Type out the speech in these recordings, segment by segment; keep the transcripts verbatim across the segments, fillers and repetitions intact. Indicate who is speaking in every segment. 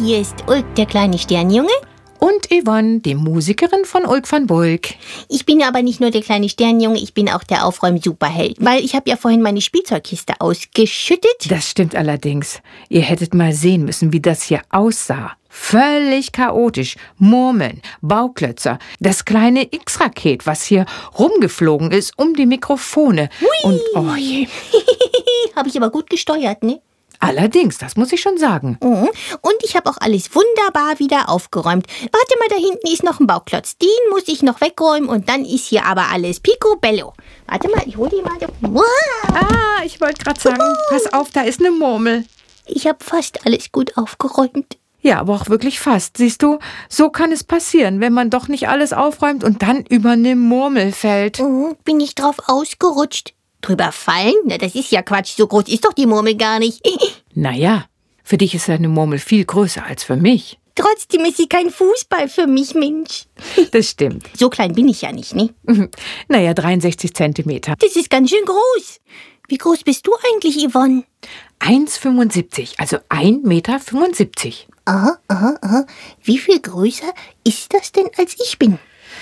Speaker 1: hier ist Ulk, der kleine Sternjunge.
Speaker 2: Und Yvonne, die Musikerin von Ulk van Bulk.
Speaker 1: Ich bin aber nicht nur der kleine Sternjunge, ich bin auch der Aufräum-Superheld. Weil ich habe ja vorhin meine Spielzeugkiste ausgeschüttet.
Speaker 2: Das stimmt allerdings. Ihr hättet mal sehen müssen, wie das hier aussah. Völlig chaotisch. Murmeln, Bauklötzer, das kleine X-Raket, was hier rumgeflogen ist, um die Mikrofone.
Speaker 1: Hui.
Speaker 2: Und, oh je.
Speaker 1: Habe ich aber gut gesteuert, ne?
Speaker 2: Allerdings, das muss ich schon sagen.
Speaker 1: Mhm. Und ich habe auch alles wunderbar wieder aufgeräumt. Warte mal, da hinten ist noch ein Bauklotz. Den muss ich noch wegräumen und dann ist hier aber alles picobello. Warte mal, ich hole die mal. Wow.
Speaker 2: Ah, ich wollte gerade sagen, uh. pass auf, da ist eine Murmel.
Speaker 1: Ich habe fast alles gut aufgeräumt.
Speaker 2: Ja, aber auch wirklich fast. Siehst du, so kann es passieren, wenn man doch nicht alles aufräumt und dann über eine Murmel fällt.
Speaker 1: Mhm. Bin ich drauf ausgerutscht. Drüber fallen? Na, das ist ja Quatsch. So groß ist doch die Murmel gar nicht.
Speaker 2: Naja, für dich ist eine Murmel viel größer als für mich.
Speaker 1: Trotzdem ist sie kein Fußball für mich, Mensch.
Speaker 2: Das stimmt.
Speaker 1: So klein bin ich ja nicht, ne?
Speaker 2: Naja, dreiundsechzig Zentimeter.
Speaker 1: Das ist ganz schön groß. Wie groß bist du eigentlich, Yvonne?
Speaker 2: eins Komma fünfundsiebzig, also ein Meter fünfundsiebzig.
Speaker 1: Aha, aha, aha. Wie viel größer ist das denn, als ich bin?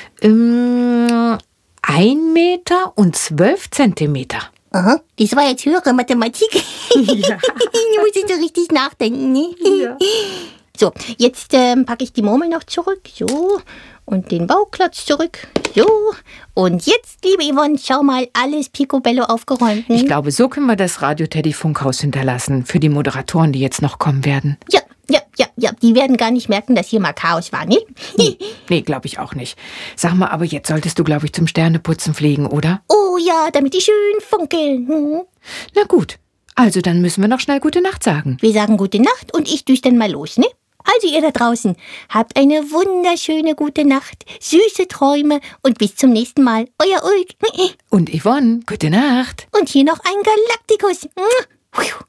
Speaker 2: Ähm, ein Meter und zwölf Zentimeter.
Speaker 1: Aha, das war jetzt höhere Mathematik.
Speaker 2: Ja.
Speaker 1: Du musst jetzt so richtig nachdenken, ne?
Speaker 2: Ja.
Speaker 1: So, jetzt ähm, packe ich die Murmel noch zurück. So, und den Bauklotz zurück. So, und jetzt, liebe Yvonne, schau mal, alles picobello aufgeräumt.
Speaker 2: Ich glaube, so können wir das Radio-Teddy-Funkhaus hinterlassen für die Moderatoren, die jetzt noch kommen werden.
Speaker 1: Ja, ja, ja, ja, die werden gar nicht merken, dass hier mal Chaos war, ne?
Speaker 2: Nee, nee glaube ich auch nicht. Sag mal, aber jetzt solltest du, glaube ich, zum Sterneputzen fliegen, oder?
Speaker 1: Oh ja, damit die schön funkeln. Hm.
Speaker 2: Na gut, also dann müssen wir noch schnell gute Nacht sagen.
Speaker 1: Wir sagen gute Nacht und ich düse dann mal los, ne? Also ihr da draußen, habt eine wunderschöne gute Nacht, süße Träume und bis zum nächsten Mal. Euer Ulk.
Speaker 2: Und Yvonne, gute Nacht.
Speaker 1: Und hier noch ein Galaktikus.